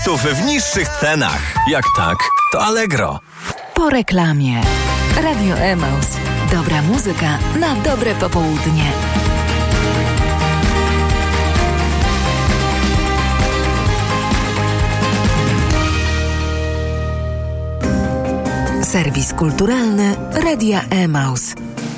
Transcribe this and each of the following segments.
W niższych cenach. Jak tak, to Allegro. Po reklamie. Radio Emaus. Dobra muzyka na dobre popołudnie. Serwis kulturalny Radia Emaus.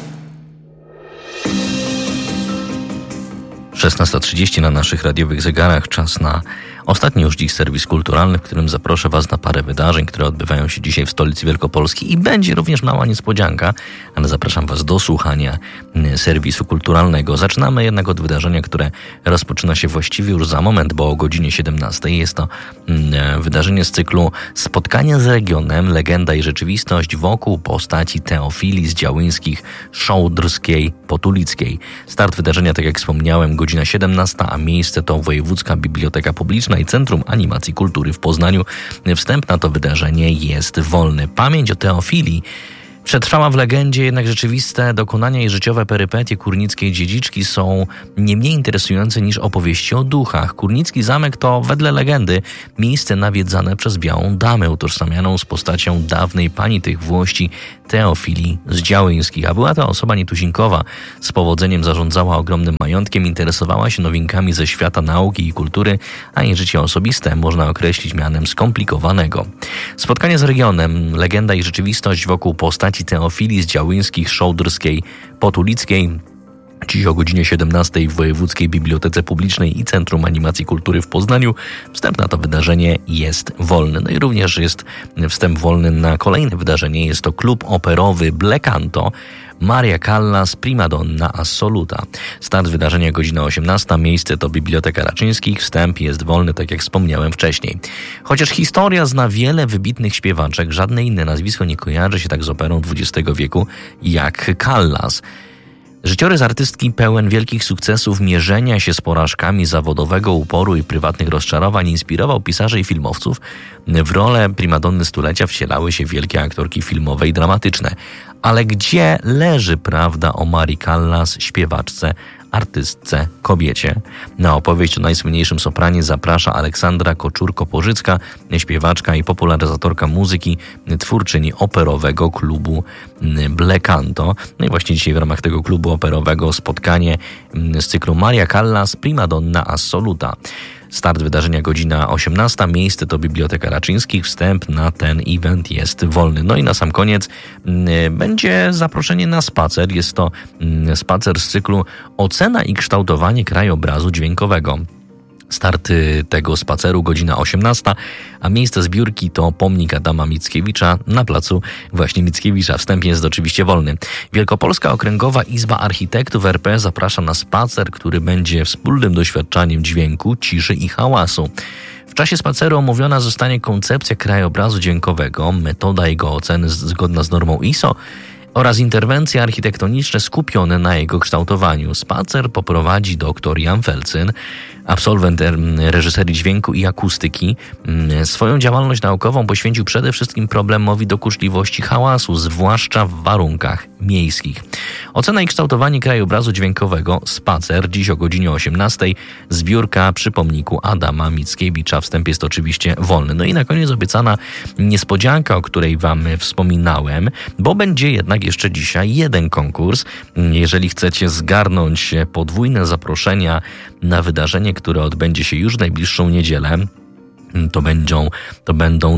16:30 na naszych radiowych zegarach. Czas na ostatni już dziś serwis kulturalny, w którym zaproszę Was na parę wydarzeń, które odbywają się dzisiaj w stolicy Wielkopolski i będzie również mała niespodzianka, ale zapraszam Was do słuchania serwisu kulturalnego. Zaczynamy jednak od wydarzenia, które rozpoczyna się właściwie już za moment, bo o godzinie 17:00 jest to wydarzenie z cyklu Spotkania z regionem, legenda i rzeczywistość wokół postaci Teofilii z Działyńskich, Szołdrskiej, Potulickiej. Start wydarzenia, tak jak wspomniałem, godzina 17:00, a miejsce to Wojewódzka Biblioteka Publiczna i Centrum Animacji Kultury w Poznaniu. Wstęp na to wydarzenie jest wolny. Pamięć o Teofilii przetrwała w legendzie, jednak rzeczywiste dokonania i życiowe perypetie kurnickiej dziedziczki są nie mniej interesujące niż opowieści o duchach. Kurnicki zamek to, wedle legendy, miejsce nawiedzane przez białą damę, utożsamianą z postacią dawnej pani tych włości Teofilii z Działyńskich. A była to osoba nietuzinkowa, z powodzeniem zarządzała ogromnym majątkiem, interesowała się nowinkami ze świata nauki i kultury, a jej życie osobiste można określić mianem skomplikowanego. Spotkanie z regionem, legenda i rzeczywistość wokół postaci Teofilii z Działyńskich, Szołdrskiej, Potulickiej. Dziś o godzinie 17:00 w Wojewódzkiej Bibliotece Publicznej i Centrum Animacji Kultury w Poznaniu. Wstęp na to wydarzenie jest wolny. No i również jest wstęp wolny na kolejne wydarzenie. Jest to klub operowy Blekanto. Maria Callas, primadonna assoluta. Start wydarzenia godzina 18:00, miejsce to Biblioteka Raczyńskich, wstęp jest wolny, tak jak wspomniałem wcześniej. Chociaż historia zna wiele wybitnych śpiewaczek, żadne inne nazwisko nie kojarzy się tak z operą XX wieku jak Callas. Życiorys artystki pełen wielkich sukcesów, mierzenia się z porażkami, zawodowego uporu i prywatnych rozczarowań inspirował pisarzy i filmowców. W rolę primadonny stulecia wcielały się wielkie aktorki filmowe i dramatyczne. Ale gdzie leży prawda o Marii Callas, śpiewaczce, artystce, kobiecie? Na opowieść o najsłynniejszym sopranie zaprasza Aleksandra Koczurko-Pożycka, śpiewaczka i popularyzatorka muzyki, twórczyni operowego klubu Blekanto. No i właśnie dzisiaj w ramach tego klubu operowego spotkanie z cyklu Maria Callas, primadonna assoluta. Start wydarzenia godzina 18:00, miejsce to Biblioteka Raczyńskich, wstęp na ten event jest wolny. No i na sam koniec będzie zaproszenie na spacer. Jest to spacer z cyklu Ocena i kształtowanie krajobrazu dźwiękowego. Start tego spaceru godzina 18:00, a miejsce zbiórki to pomnik Adama Mickiewicza na placu właśnie Mickiewicza. Wstęp jest oczywiście wolny. Wielkopolska Okręgowa Izba Architektów RP zaprasza na spacer, który będzie wspólnym doświadczaniem dźwięku, ciszy i hałasu. W czasie spaceru omówiona zostanie koncepcja krajobrazu dźwiękowego, metoda jego oceny zgodna z normą ISO oraz interwencje architektoniczne skupione na jego kształtowaniu. Spacer poprowadzi dr Jan Felcyn, absolwent reżyserii dźwięku i akustyki. Swoją działalność naukową poświęcił przede wszystkim problemowi dokuczliwości hałasu, zwłaszcza w warunkach miejskich. Ocena i kształtowanie krajobrazu dźwiękowego, spacer, dziś o godzinie 18:00, zbiórka przy pomniku Adama Mickiewicza. Wstęp jest oczywiście wolny. No i na koniec obiecana niespodzianka, o której Wam wspominałem, bo będzie jednak jeszcze dzisiaj jeden konkurs. Jeżeli chcecie zgarnąć podwójne zaproszenia na wydarzenie, które odbędzie się już w najbliższą niedzielę, to będą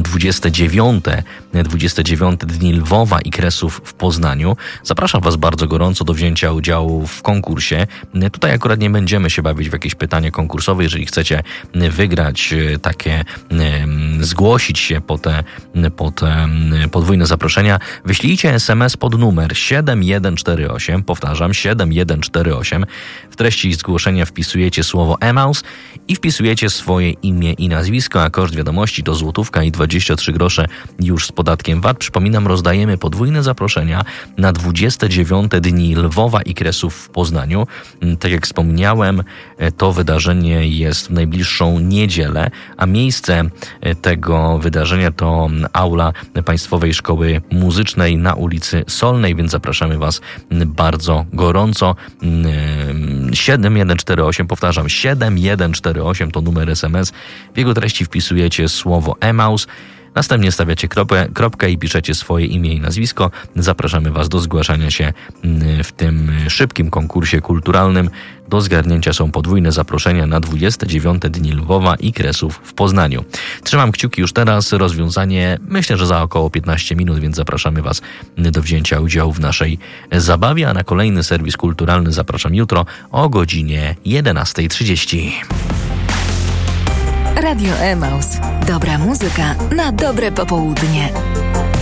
29 Dni Lwowa i Kresów w Poznaniu. Zapraszam Was bardzo gorąco do wzięcia udziału w konkursie. Tutaj akurat nie będziemy się bawić w jakieś pytania konkursowe. Jeżeli chcecie wygrać takie, zgłosić się po te podwójne zaproszenia, wyślijcie SMS pod numer 7148, powtarzam, 7148. W treści zgłoszenia wpisujecie słowo Emaus i wpisujecie swoje imię i nazwisko, a koszt wiadomości to złotówka i 23 grosze już z podatkiem VAT. Przypominam, rozdajemy podwójne zaproszenia na 29 Dni Lwowa i Kresów w Poznaniu. Tak jak wspomniałem, to wydarzenie jest w najbliższą niedzielę, a miejsce tego wydarzenia to aula Państwowej Szkoły Muzycznej na ulicy Solnej, więc zapraszamy Was bardzo gorąco. 7148, powtarzam, 7148 to numer SMS. W jego treści wpisujecie słowo Emaus. Następnie stawiacie kropkę i piszecie swoje imię i nazwisko. Zapraszamy Was do zgłaszania się w tym szybkim konkursie kulturalnym. Do zgarnięcia są podwójne zaproszenia na 29 Dni Lwowa i Kresów w Poznaniu. Trzymam kciuki już teraz. Rozwiązanie myślę, że za około 15 minut, więc zapraszamy Was do wzięcia udziału w naszej zabawie, a na kolejny serwis kulturalny zapraszam jutro o godzinie 11:30. Radio Emaus. Dobra muzyka na dobre popołudnie.